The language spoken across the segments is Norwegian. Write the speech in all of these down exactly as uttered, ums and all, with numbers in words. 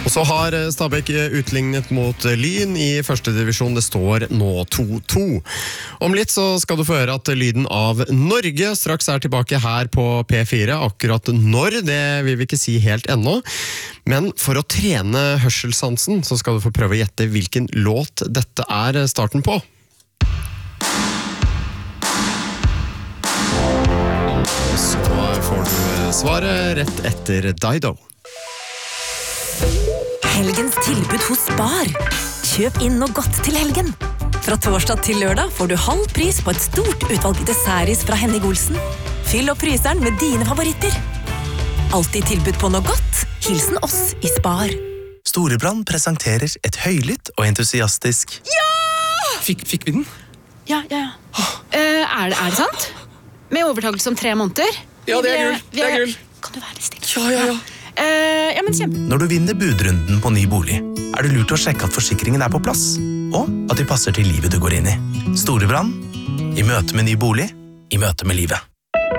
Og så har Stabæk utlignet mot Lyn i første divisjon. Det står nå to to. Om litt så skal du få høre at lyden av Norge straks er tilbake her på P fire. Akkurat når, det vil vi ikke si helt ennå. Men for å trene hørselssansen så skal du få prøve å gjette hvilken låt dette er starten på. Og så får du svaret rett etter Dido. Helgens tilbud hos Spar. Kjøp inn noe godt til helgen. Fra torsdag til lørdag får du halv pris på et stort utvalg dessertis fra Henning Olsen. Fyll opp fryseren med dine favoritter. Alltid tilbud på noe godt. Hilsen oss i Spar. Storebrand presenterer et høylytt og entusiastisk Ja! Fikk, fikk vi den? Ja, ja, ja. Uh, er, det, er det sant? Med overtakelse om tre måneder? Ja, det er gull. Det er gull. Kan du være litt stille? Ja, ja, ja. Uh, ja, men kjempe. Når du vinner budrunden på ny bolig, er det lurt å sjekke at forsikringen er på plass, og at de passer til livet du går inn i. Storebrand, i møte med ny bolig, i møte med livet.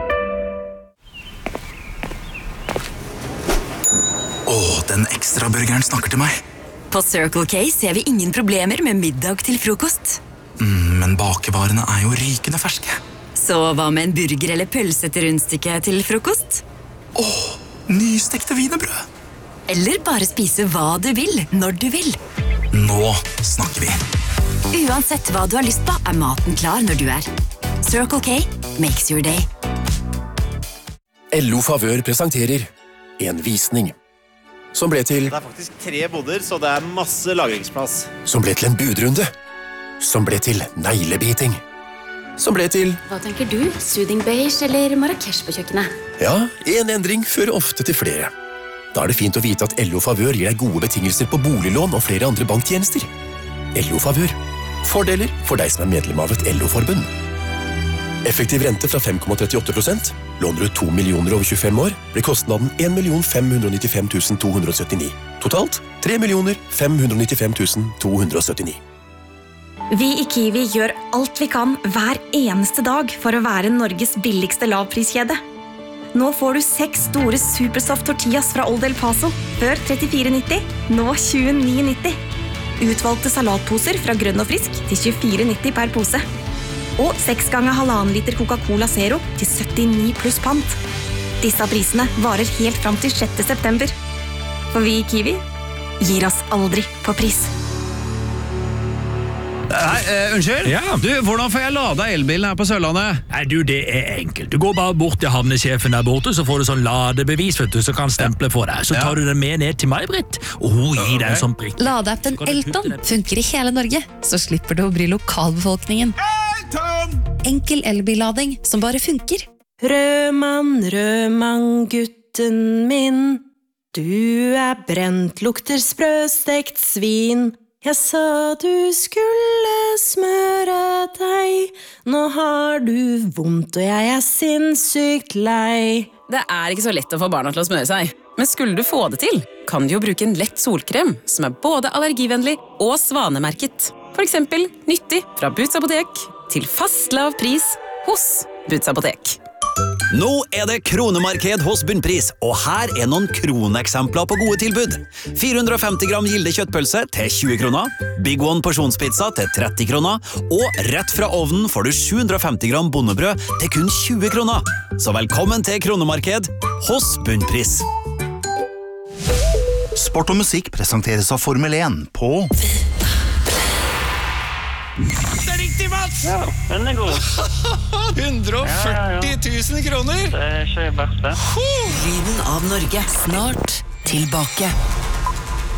Åh, den ekstra burgeren snakker til meg. På Circle K ser vi ingen problemer med middag til frokost. Mm, men bakevarene er jo rykende ferske. Så hva med en burger eller pølse til rundstykke til frokost? Åh, nystekte wienerbrød. Eller bare spise hva du vil, når du vil. Nå snakker vi. Uansett hva du har lyst på, er maten klar når du er. Circle K makes your day. L O Favør presenterer en visning. Som ble til... Det er faktisk tre boder, så det er masse lagringsplass. Som ble til en budrunde. Som ble til neglebiting. Som ble til... Hva tenker du? Soothing beige eller Marrakesh på kjøkkenet? Ja, en endring fører ofte til flere. Da er det fint å vite at L O Favør gir deg gode betingelser på boliglån og flere andre banktjenester. L O Favør. Fordeler for deg som er medlem av et L O-forbund. Effektiv rente fra fem komma trettiåtte prosent. Låner du to millioner over tjuefem år, blir kostnaden en million fem hundre nittifem tusen to hundre syttini. Totalt tre millioner fem hundre nittifem tusen to hundre syttini. Vi i Kiwi gjør alt vi kan hver eneste dag for å være Norges billigste lavpriskjede. Nå får du seks store Supersoft tortillas fra Old El Paso, før trettifire nitti, nå tjueni nitti. Utvalgte salatposer fra Grønn og Frisk til tjuefire nitti per pose. Og seks ganger halvannen liter Coca-Cola Zero til syttini pluss pant. Disse prisene varer helt fram til sjette september. For vi i Kiwi gir oss aldri på pris. Nei, uh, unnskyld? Ja. Du, hvordan får jeg lada elbilen her på Sørlandet? Nei, du, det er enkelt. Du går bare bort til havnesjefen der borte, så får du sånn ladebevis, vet du, så kan stemple for deg. Så tar du den med ned til meg, Britt, og hun gir deg en sånn prikk. Ladeappen Elton funker i hele Norge, så slipper du å bry lokalbefolkningen. Elton! Enkel elbillading som bare funker. Rødmann, rødmann, gutten min, du er brent, lukter sprøstekt svin. Jeg sa du skulle smøre deg, nå har du vondt og jeg er sinnssykt lei. Det er ikke så lett å få barna til å smøre seg, men skulle du få det til, kan du jo bruke en lett solkrem som er både allergivennlig og svanemerket. For eksempel nyttig fra Boots Apotek til fast lav pris hos Boots Apotek. Nå er det kronemarked hos Bunnpris, og her er noen kroneksempler på gode tilbud. fire hundre og femti gram Gilde kjøttpølse til tjue kroner, Big One porsjonspizza til tretti kroner, og rett fra ovnen får du sju hundre og femti gram bondebrød til kun tjue kroner. Så velkommen til kronemarked hos Bunnpris. Sport og musikk presenteres av Formel én på... Det er riktig, Mats! Ja, den er god. hundre og førti tusen kroner! Det er ikke verst det. Lyden av Norge, snart tilbake.